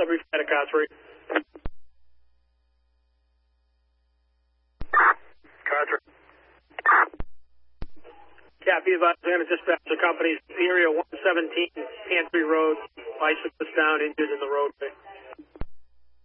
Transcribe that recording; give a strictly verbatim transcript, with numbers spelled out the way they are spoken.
brief at a car three. Car three. Copy advised, I'm going to dispatch the company's area one seventeen, Pantry Road, bicyclist down, injured in the roadway.